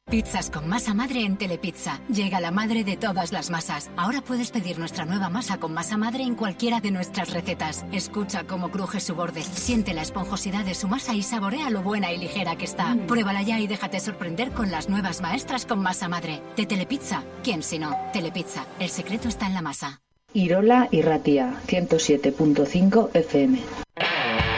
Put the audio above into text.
Pizzas con masa madre en Telepizza. Llega la madre de todas las masas. Ahora puedes pedir nuestra nueva masa con masa madre en cualquiera de nuestras recetas. Escucha cómo cruje su borde, siente la esponjosidad de su masa y saborea lo buena y ligera que está. Pruébala ya y déjate sorprender con las nuevas maestras con masa madre. De Telepizza, ¿quién si no? Telepizza, el secreto está en la masa. Irola Irratia, 107.5 FM.